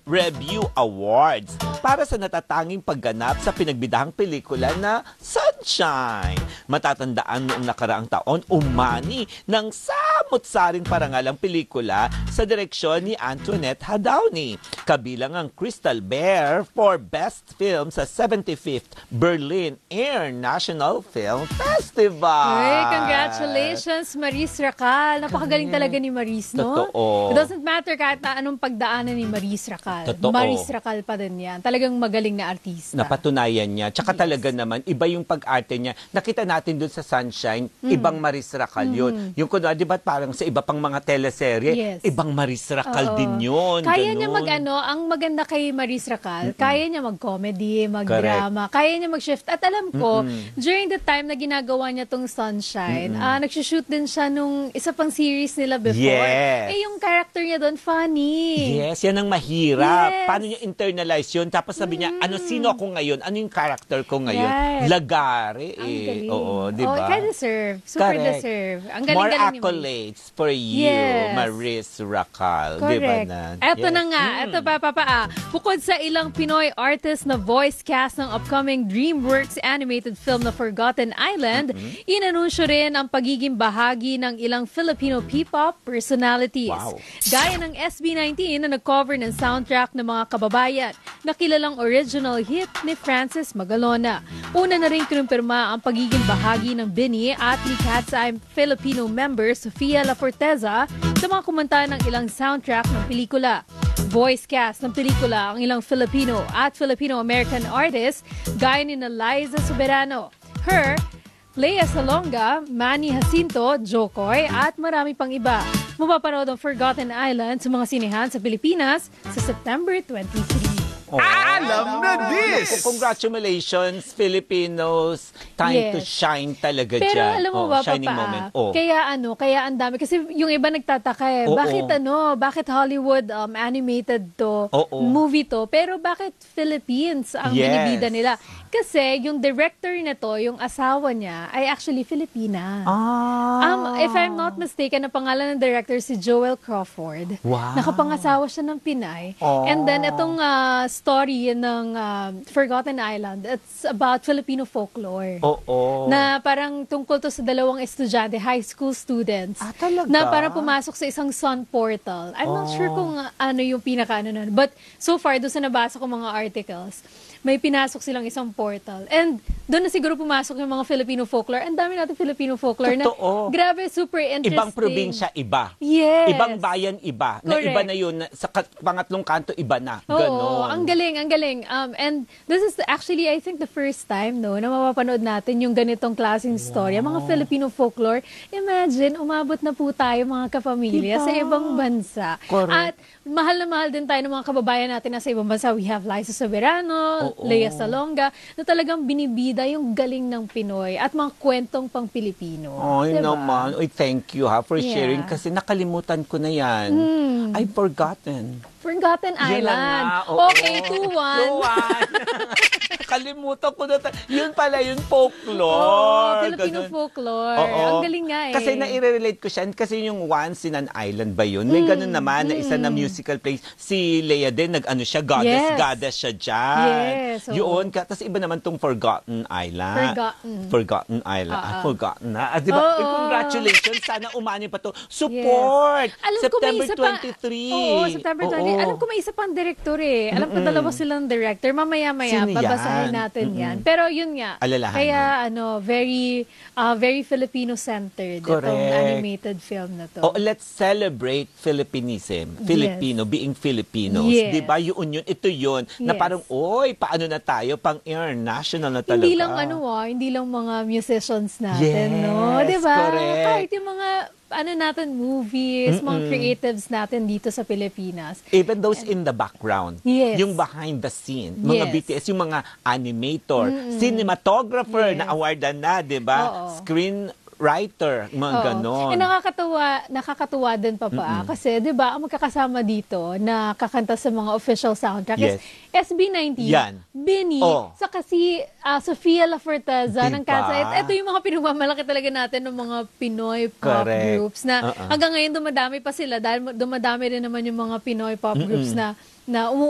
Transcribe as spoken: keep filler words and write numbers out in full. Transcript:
Review Awards para sa natatanging pagganap sa pinagbidahang pelikula na Sunshine. Matatandaan noong nakaraang taon, umani ng samot-saring parangal ang pelikula sa direksyon ni Antoinette Hadawny. Kabilang ang Crystal Bear for Best Film sa seventy-fifth Berlin International Film Festival. Hey, congratulations, Maris Racal. Napakagaling talaga ni Maris, no? Totoo. It doesn't matter kahit na anong pagdaanan ni Maris Racal. Totoo. Maris Racal pa din yan. Talagang magaling na artista. Napatunayan niya. Tsaka Yes. talaga naman, iba yung pag-arte niya. Nakita natin dun sa Sunshine, ibang Maris Racal yun. Yung kunwari, di ba parang sa iba pang mga teleserye, Yes. ibang Maris Racal Oo. din yun. Kaya Ganun. niya mag-ano, ang maganda kay Maris Racal, kaya niya mag-comedy, mag-drama, kaya niya mag-shift. At alam ko, during the time na ginagawa niya tong Sunshine, ah nag-shoot din siya nung isa pang series nila before. Yes. Eh, yung character niya doon, funny. Yes, yan ang mahirap. Yes. Paano niya internalize yun? Tapos sabi niya, ano, sino ako ngayon? Ano yung character ko ngayon? Right. Lagare Ang eh. galing. Oo, di ba? Oh, kaya deserve. Super Correct. deserve. Ang More galing-galing ni Maris. accolades for you, Yes. Maris Racal. Di ba Correct. na? Eto Yes. na nga. Mm. Eto pa, pa, pa. ah. Bukod sa ilang Pinoy artist na voice cast ng upcoming DreamWorks animated film na Forgotten Island, Mm-hmm. inanunsyo rin ang pagiging bahagi ng ilang Filipino P-pop personalities. Wow. Gaya ng S B nineteen na nag-cover ng soundtrack ng mga kababayan na kilalang original hit ni Francis Magalona. Una na rin kinumpirma ang pagiging bahagi ng Bini at ni Cat's Eye Filipino member Sofia La Forteza sa mga kumanta ng ilang soundtrack ng pelikula. Voice cast ng pelikula ang ilang Filipino at Filipino-American artists gaya ni na Liza Soberano, Her, Lea Salonga, Manny Jacinto, Jokoy at marami pang iba. Mapapanood ang Forgotten Island sa mga sinehan sa Pilipinas sa September twenty-three. Oh. Alam na this! Congratulations, Filipinos. Time to Yes. shine talaga Pero dyan. alam mo Oh, ba, shining Papa, moment. Oh. kaya ano, kaya ang dami. Kasi yung iba nagtataka eh, Oo. bakit ano, bakit Hollywood um, animated to, Oo. movie to, pero bakit Philippines ang Yes. binibida nila? Kasi yung director na to, yung asawa niya, ay actually Filipina. Ah. Um, if I'm not mistaken, ang pangalan ng director si Joel Crawford. Wow. Nakapangasawa siya ng Pinay. Oh. And then itong uh, story ng uh, Forgotten Island, it's about Filipino folklore. Oo. Na parang tungkol to sa dalawang estudyante, high school students. Ah, talaga? Na parang pumasok sa isang sun portal. I'm not sure kung uh, ano yung pinaka-ano na. But so far, doon sa nabasa ko mga articles, may pinasok silang isang portal. And doon na siguro pumasok yung mga Filipino folklore. Ang dami natin Filipino folklore Totoo. na grabe, super interesting. Ibang probinsya, iba. Yes. Ibang bayan, iba. Na Correct. iba na yun. na Sa kat- pangatlong kanto, iba na. Oo, Ganon. ang galing, ang galing. Um, and this is actually, I think, the first time no, na mapapanood natin yung ganitong klaseng story. Ang mga Filipino folklore, imagine, umabot na po tayo mga kapamilya Diba? sa ibang bansa. Correct. At mahal na mahal din tayo ng mga kababayan natin na sa ibang bansa. We have Liza Soberano, Oo. Lea Salonga, na talagang binibida yung galing ng Pinoy at mga kwentong pang Pilipino. Ay Diba? naman. Oy, thank you ha for Yeah. sharing kasi nakalimutan ko na yan. I've forgotten. Forgotten Yun lang Island. nga, oo. Okay, two one. two one. Nakalimutan ko na. ta- Yun pala, yun folklore. Oh, Filipino Ganun. folklore. Oo. Ang galing nga eh. Kasi nai-relate ko siya. Kasi yung Once in an Island ba yun? May ganun naman na isa na musical place. Si Lea din, nag-ano siya, goddess, Yes. goddess siya dyan. Yes, oo. Yun. ka- Tapos iba naman tong Forgotten Island. Forgotten. Forgotten Island. Ah, Oo. forgotten na. Ah, di ba? Oo. Eh, congratulations. Sana umani pa to. Support! Alam ko may September isa pa- twenty-three. Oo, September twenty. Alam ko may isa pang director eh. Alam ko dalawa silang director. Mamaya-maya, Sino babasahin yan? natin yan. Pero yun nga. Alalahanin. Kaya ano, very uh, very Filipino-centered itong Correct. animated film na to. Oh, let's celebrate Filipinism. Filipino, being Filipinos. Yes. Di ba? Yun yun, ito yun. Na Yes. parang, oy, paano na tayo? Pang international na talaga. Hindi lang ano ah, hindi lang mga musicians natin, Yes, no? 'Di ba? correct. Kahit yung mga ano natin movies, mga creatives natin dito sa Pilipinas. Even those in the background. Yes. Yung behind the scene. Mga Yes. B T S, yung mga animator, cinematographer Yes. na awardan na, di ba? Oo. Screen writer, mga Oo. ganon. Eh, nakakatuwa, nakakatuwa din pa pa. Kasi, di ba, ang magkakasama dito na kakanta sa mga official soundtrack Yes. is S B nineteen, Yan. Bini, Oh. saka si ah, Sofia La Forteza ng Diba? Cat's Eye. Ito yung mga pinagmamalaki talaga natin ng mga Pinoy pop Correct. groups na Uh-uh. hanggang ngayon dumadami pa sila dahil dumadami rin naman yung mga Pinoy pop groups na na umu